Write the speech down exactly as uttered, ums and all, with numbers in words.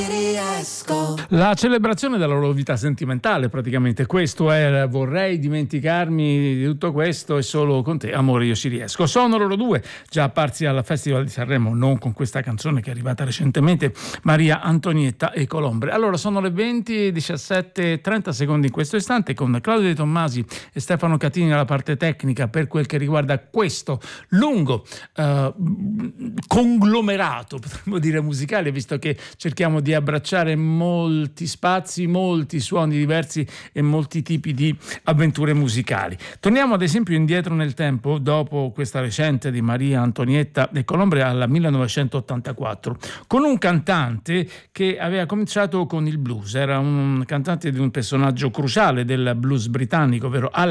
La celebrazione della loro vita sentimentale, praticamente questo è: vorrei dimenticarmi di tutto questo e solo con te, amore, io ci riesco. Sono loro due, già apparsi al Festival di Sanremo, non con questa canzone che è arrivata recentemente, Maria Antonietta e Colombre. Allora, sono le venti, diciassette, trenta secondi in questo istante, con Claudio De Tommasi e Stefano Catini alla parte tecnica per quel che riguarda questo lungo uh, conglomerato, potremmo dire, musicale, visto che cerchiamo di abbracciare molti spazi, molti suoni diversi e molti tipi di avventure musicali. Torniamo ad esempio indietro nel tempo, dopo questa recente di Maria Antonietta e Colombre, al millenovecentottantaquattro, con un cantante che aveva cominciato con il blues. Era un cantante di un personaggio cruciale del blues britannico, ovvero Alex